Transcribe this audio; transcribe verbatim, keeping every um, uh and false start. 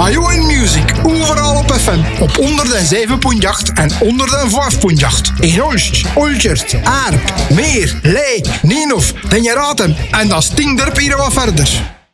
Radio en Music, overal op F M. Op honderdzeven komma acht en honderdvijf komma acht. In Olst, Olchert, Aarp, Meer, Ley, Nienhof, Den je raadt hem. En dat stinkt er hier wat verder.